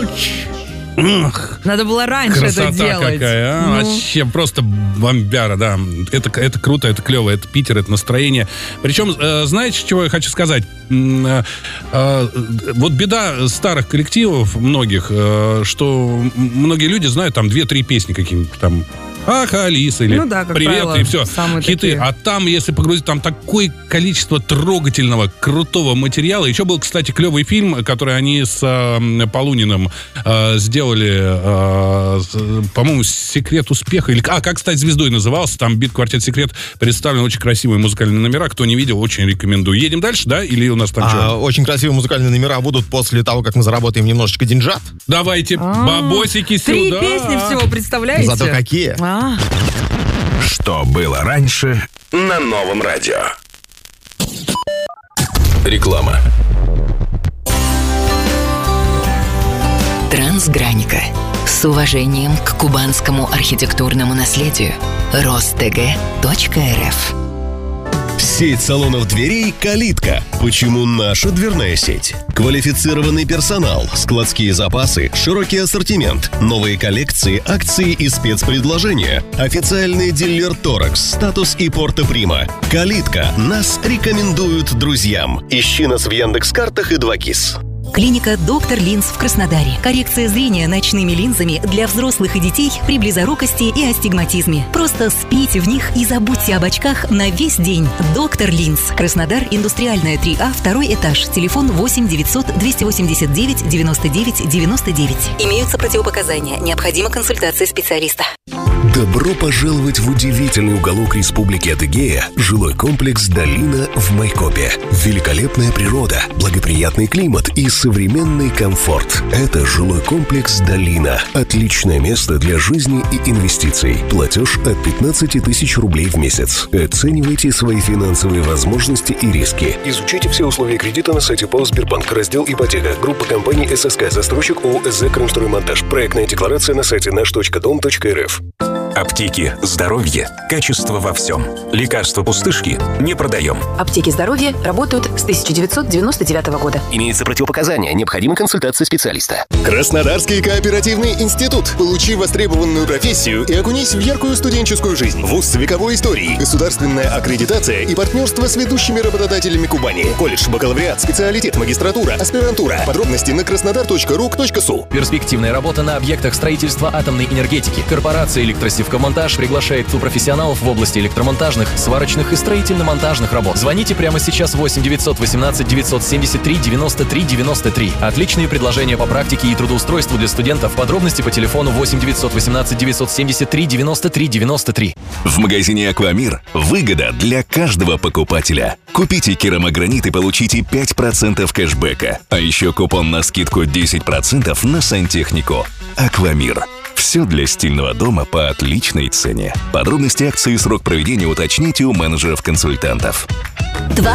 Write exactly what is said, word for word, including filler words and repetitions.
ночь. Ах, надо было раньше красота это делать. Какая, а? Ну. Вообще просто бомбяра, да. Это, это круто, это клево, это Питер, это настроение. Причем, э, знаете, чего я хочу сказать? Э, э, вот беда старых коллективов многих, э, что многие люди знают там две-три песни какие-нибудь там. Ах, Алиса, или ну да, как привет, правило, и все, хиты. Такие. А там, если погрузить, там такое количество трогательного, крутого материала. Еще был, кстати, клевый фильм, который они с э, Полуниным э, сделали, э, с, по-моему, «Секрет успеха». Или, а, «Как стать звездой» назывался. Там «Бит-квартет Секрет». Представлены очень красивые музыкальные номера. Кто не видел, очень рекомендую. Едем дальше, да? Или у нас там а, что? Очень красивые музыкальные номера будут после того, как мы заработаем немножечко деньжат. Давайте, А-а-а. бабосики сюда. Три песни всего, представляете? Зато какие. А. Что было раньше на новом радио? Реклама. Трансграника. С уважением к кубанскому архитектурному наследию. ростг точка эр эф. Сеть салонов дверей «Калитка». Почему наша дверная сеть? Квалифицированный персонал, складские запасы, широкий ассортимент, новые коллекции, акции и спецпредложения. Официальный дилер «Торакс», «Статус» и «Порто Прима». «Калитка». Нас рекомендуют друзьям. Ищи нас в Яндекс.Картах и два кис. Клиника «Доктор Линз» в Краснодаре. Коррекция зрения ночными линзами для взрослых и детей при близорукости и астигматизме. Просто спите в них и забудьте об очках на весь день. «Доктор Линз». Краснодар, Индустриальная, три А, второй этаж. Телефон восемь девятьсот двести восемьдесят девять девяносто девять девяносто девять. Имеются противопоказания. Необходима консультация специалиста. Добро пожаловать в удивительный уголок Республики Адыгея, жилой комплекс «Долина» в Майкопе. Великолепная природа, благоприятный климат и современный комфорт. Это жилой комплекс «Долина». Отличное место для жизни и инвестиций. Платеж от пятнадцати тысяч рублей в месяц. Оценивайте свои финансовые возможности и риски. Изучите все условия кредита на сайте ПАО «Сбербанк». Раздел «Ипотека». Группа компаний «ССК». Застройщик ООО «СЗ Крымстроймонтаж». Проектная декларация на сайте наш точка дом точка эр эф. Аптеки «Здоровье». Качество во всем. Лекарства пустышки не продаем. Аптеки «Здоровье» работают с тысяча девятьсот девяносто девятого года. Имеются противопоказания. Необходима консультация специалиста. Краснодарский кооперативный институт. Получи востребованную профессию и окунись в яркую студенческую жизнь. Вуз с вековой историей, государственная аккредитация и партнерство с ведущими работодателями Кубани. Колледж, бакалавриат, специалитет, магистратура, аспирантура. Подробности на краснодар точка ру точка су. Перспективная работа на объектах строительства атомной энергетики. Корпорация «Электросевкомонтаж» приглашает профессионалов в области электромонтажных, сварочных и строительно-монтажных работ. Звоните прямо сейчас восемь девятьсот восемнадцать девятьсот семьдесят три девяносто три девяносто три. Отличные предложения по практике и трудоустройству для студентов. Подробности по телефону восемь девятьсот восемнадцать девятьсот семьдесят три девяносто три девяносто три. В магазине «Аквамир» выгода для каждого покупателя. Купите керамогранит и получите пять процентов кэшбэка. А еще купон на скидку десять процентов на сантехнику. «Аквамир». Все для стильного дома по отличной цене. Подробности акции и срок проведения уточните у менеджеров-консультантов.